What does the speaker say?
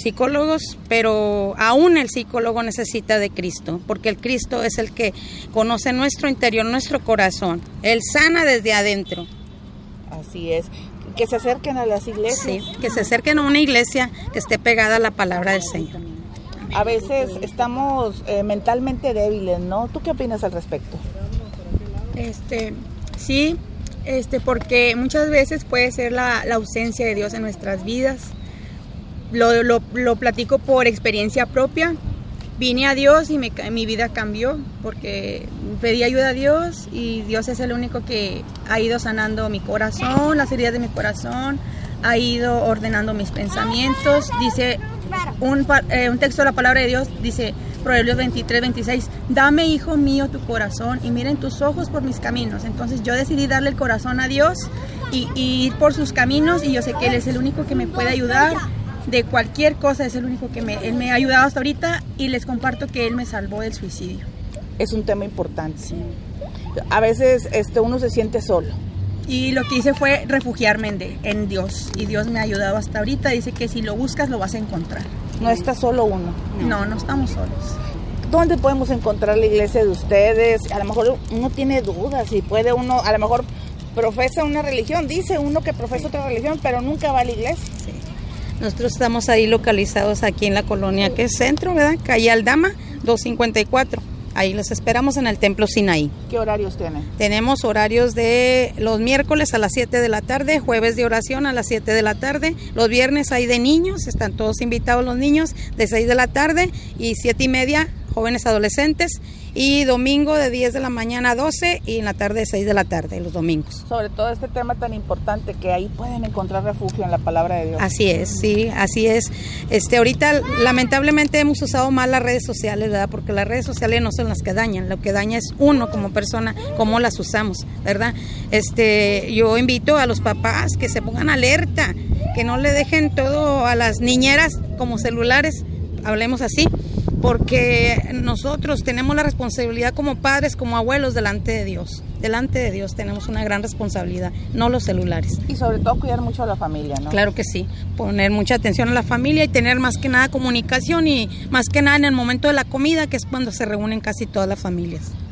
psicólogos, pero aún el psicólogo necesita de Cristo, porque el Cristo es el que conoce nuestro interior, nuestro corazón. Él sana desde adentro. Así es. Que se acerquen a las iglesias. Sí, que se acerquen a una iglesia que esté pegada a la palabra del Señor. A veces estamos mentalmente débiles, ¿no? ¿Tú qué opinas al respecto? Sí, porque muchas veces puede ser la ausencia de Dios en nuestras vidas. Lo platico por experiencia propia. Vine a Dios y mi vida cambió porque pedí ayuda a Dios y Dios es el único que ha ido sanando mi corazón, las heridas de mi corazón, ha ido ordenando mis pensamientos. Dice un texto de la palabra de Dios, dice Proverbios 23-26, dame, hijo mío, tu corazón y miren tus ojos por mis caminos. Entonces yo decidí darle el corazón a Dios y ir por sus caminos, y yo sé que Él es el único que me puede ayudar de cualquier cosa, es el único que Él me ha ayudado hasta ahorita, y les comparto que Él me salvó del suicidio. Es un tema importante. Sí. A veces uno se siente solo. Y lo que hice fue refugiarme en Dios, y Dios me ha ayudado hasta ahorita. Dice que si lo buscas lo vas a encontrar. No está solo uno. No estamos solos. ¿Dónde podemos encontrar la iglesia de ustedes? A lo mejor uno tiene dudas y puede uno, a lo mejor profesa una religión, dice uno que profesa otra religión, pero nunca va a la iglesia. Sí. Nosotros estamos ahí localizados aquí en la colonia que es Centro, ¿verdad? Calle Aldama, 254. Ahí los esperamos en el Templo Sinaí. ¿Qué horarios tienen? Tenemos horarios de los miércoles a las 7 de la tarde, jueves de oración a las 7 de la tarde, los viernes hay de niños, están todos invitados los niños, de 6 de la tarde y 7:30, jóvenes adolescentes, y domingo de 10 de la mañana a 12 y en la tarde de 6 de la tarde, los domingos. Sobre todo este tema tan importante, que ahí pueden encontrar refugio en la palabra de Dios. Así es, sí, así es. Ahorita lamentablemente hemos usado mal las redes sociales, ¿verdad? Porque las redes sociales no son las que dañan, lo que daña es uno como persona, cómo las usamos, ¿verdad? Yo invito a los papás que se pongan alerta, que no le dejen todo a las niñeras como celulares, hablemos así, porque nosotros tenemos la responsabilidad como padres, como abuelos delante de Dios. Delante de Dios tenemos una gran responsabilidad, no los celulares. Y sobre todo cuidar mucho a la familia, ¿no? Claro que sí, poner mucha atención a la familia y tener más que nada comunicación, y más que nada en el momento de la comida, que es cuando se reúnen casi todas las familias.